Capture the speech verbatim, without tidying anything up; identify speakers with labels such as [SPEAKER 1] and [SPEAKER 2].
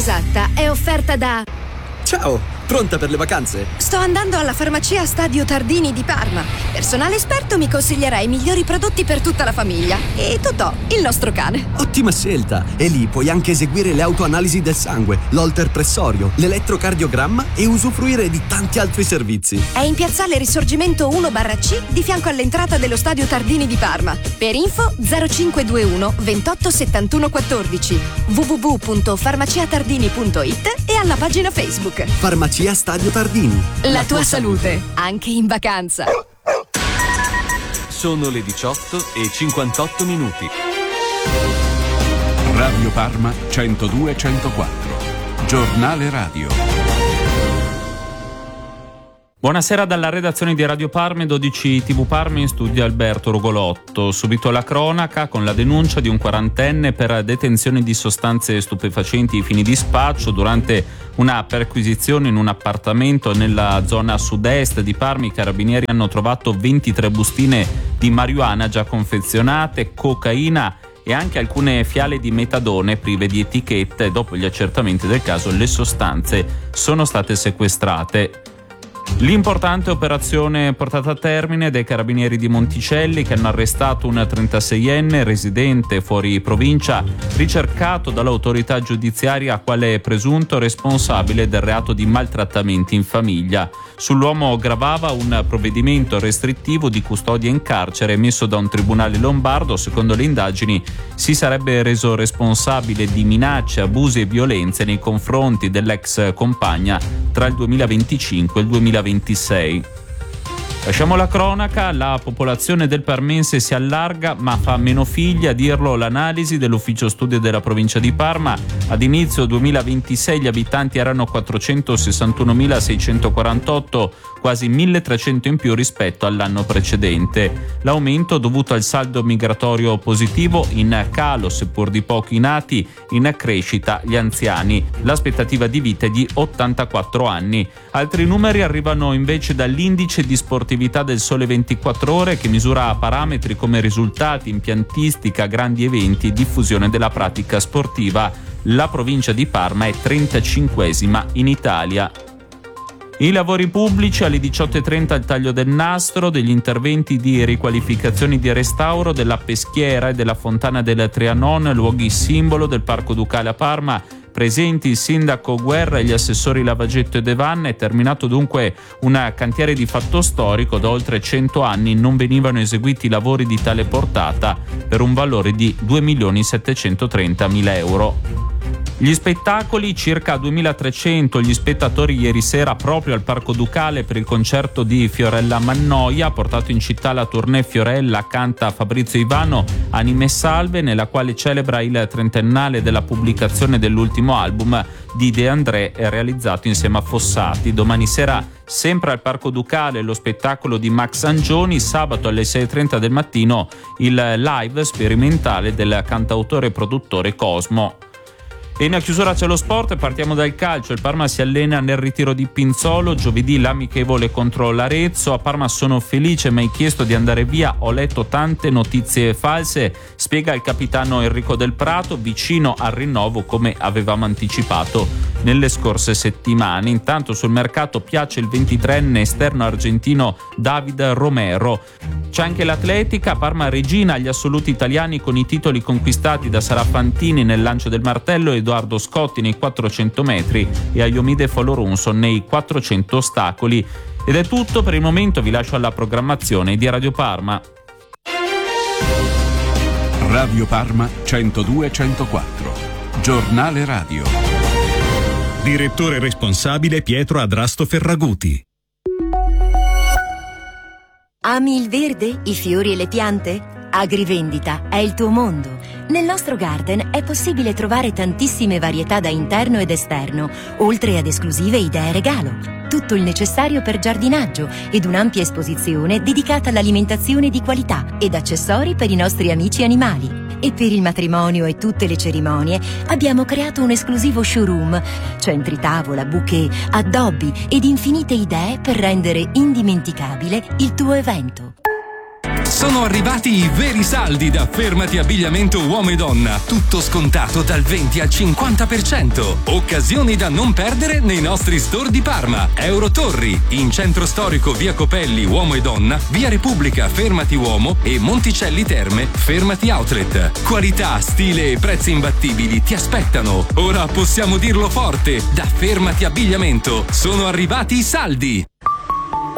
[SPEAKER 1] esatta è offerta da...
[SPEAKER 2] Ciao, pronta per le vacanze?
[SPEAKER 1] Sto andando alla farmacia Stadio Tardini di Parma. Personale esperto mi consiglierà i migliori prodotti per tutta la famiglia. E Totò, il nostro cane.
[SPEAKER 2] Ottima scelta! E lì puoi anche eseguire le autoanalisi del sangue, l'holter pressorio, l'elettrocardiogramma e usufruire di tanti altri servizi.
[SPEAKER 1] È in piazzale Risorgimento uno barra C di fianco all'entrata dello Stadio Tardini di Parma. Per info zero cinque due uno ventotto settantuno quattordici, w w w punto farmaciatardini punto it e alla pagina Facebook.
[SPEAKER 2] Farmacia Stadio Tardini.
[SPEAKER 1] La, La tua, tua salute, salute, anche in vacanza.
[SPEAKER 3] Sono le diciotto e cinquantotto minuti.
[SPEAKER 4] Radio Parma centodue centoquattro. Giornale radio.
[SPEAKER 5] Buonasera dalla redazione di Radio Parma e dodici tivù Parma, in studio Alberto Rugolotto. Subito la cronaca con la denuncia di un quarantenne per detenzione di sostanze stupefacenti ai fini di spaccio durante una perquisizione in un appartamento nella zona sud-est di Parma. I carabinieri hanno trovato ventitré bustine di marijuana già confezionate, cocaina e anche alcune fiale di metadone prive di etichetta, e dopo gli accertamenti del caso le sostanze sono state sequestrate. L'importante operazione portata a termine dai carabinieri di Monticelli, che hanno arrestato un trentaseienne residente fuori provincia, ricercato dall'autorità giudiziaria quale presunto responsabile del reato di maltrattamenti in famiglia. Sull'uomo gravava un provvedimento restrittivo di custodia in carcere emesso da un tribunale lombardo. Secondo le indagini si sarebbe reso responsabile di minacce, abusi e violenze nei confronti dell'ex compagna tra il duemilaventicinque e il duemilaventisei. Lasciamo la cronaca. La popolazione del parmense si allarga ma fa meno figli, a dirlo l'analisi dell'ufficio studio della provincia di Parma. Ad inizio duemilaventisei gli abitanti erano quattrocentosessantunomilaseicentoquarantotto, quasi milletrecento in più rispetto all'anno precedente. L'aumento dovuto al saldo migratorio positivo, in calo seppur di pochi nati, in crescita gli anziani. L'aspettativa di vita è di ottantaquattro anni. Altri numeri arrivano invece dall'indice di sportività del Sole ventiquattro Ore, che misura parametri come risultati, impiantistica, grandi eventi e diffusione della pratica sportiva. La provincia di Parma è trentacinquesima in Italia. I lavori pubblici alle diciotto e trenta, il taglio del nastro degli interventi di riqualificazione e di restauro della Peschiera e della Fontana del Trianon, luoghi simbolo del Parco Ducale a Parma. Presenti il sindaco Guerra e gli assessori Lavagetto e Devanna. È terminato dunque un cantiere di fatto storico. Da oltre cento anni non venivano eseguiti lavori di tale portata, per un valore di due milioni settecentotrentamila euro. Gli spettacoli, circa duemilatrecento gli spettatori ieri sera proprio al Parco Ducale per il concerto di Fiorella Mannoia. Ha portato in città la tournée Fiorella canta Fabrizio Ivano, Anime Salve, nella quale celebra il trentennale della pubblicazione dell'ultimo album di De André, realizzato insieme a Fossati. Domani sera, sempre al Parco Ducale, lo spettacolo di Max Angioni. Sabato alle sei e trenta del mattino il live sperimentale del cantautore e produttore Cosmo. E in chiusura c'è lo sport e partiamo dal calcio. Il Parma si allena nel ritiro di Pinzolo. Giovedì l'amichevole contro l'Arezzo. A Parma sono felice, mi hai chiesto di andare via, ho letto tante notizie false, spiega il capitano Enrico Del Prato, vicino al rinnovo come avevamo anticipato nelle scorse settimane. Intanto sul mercato piace il ventitreenne esterno argentino David Romero. C'è anche l'atletica. Parma regina agli assoluti italiani con i titoli conquistati da Sara Fantini nel lancio del martello e Edoardo Scotti nei quattrocento metri e Ayomide Foloronson nei quattrocento ostacoli. Ed è tutto per il momento, vi lascio alla programmazione di Radio Parma.
[SPEAKER 4] Radio Parma centodue centoquattro. Giornale radio.
[SPEAKER 6] Direttore responsabile Pietro Adrasto Ferraguti.
[SPEAKER 7] Ami il verde, i fiori e le piante? Agrivendita è il tuo mondo. Nel nostro garden è possibile trovare tantissime varietà da interno ed esterno, oltre ad esclusive idee regalo. Tutto il necessario per giardinaggio ed un'ampia esposizione dedicata all'alimentazione di qualità ed accessori per i nostri amici animali. E per il matrimonio e tutte le cerimonie abbiamo creato un esclusivo showroom, centri tavola, bouquet, addobbi ed infinite idee per rendere indimenticabile il tuo evento.
[SPEAKER 8] Sono arrivati i veri saldi da Fermati Abbigliamento Uomo e Donna. Tutto scontato dal venti al cinquanta per cento. Occasioni da non perdere nei nostri store di Parma. Eurotorri, in centro storico via Copelli Uomo e Donna, via Repubblica Fermati Uomo e Monticelli Terme Fermati Outlet. Qualità, stile e prezzi imbattibili ti aspettano. Ora possiamo dirlo forte, da Fermati Abbigliamento sono arrivati i saldi.